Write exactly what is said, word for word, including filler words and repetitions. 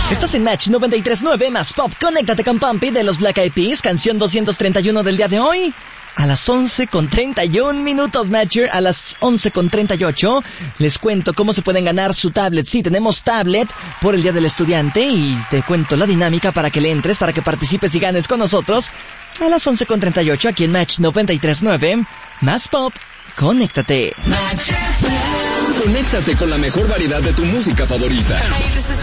Estás en Match noventa y tres punto nueve más Pop. Conéctate con Pumpy de los Black Eyed Peas, canción doscientos treinta y uno del día de hoy. A las once con treinta y un minutos, Matcher. A las once con treinta y ocho les cuento cómo se pueden ganar su tablet. Sí, tenemos tablet por el Día del Estudiante y te cuento la dinámica para que le entres, para que participes y ganes con nosotros. A las once con treinta y ocho aquí en Match noventa y tres punto nueve más Pop. Conéctate. Conéctate con la mejor variedad de tu música favorita.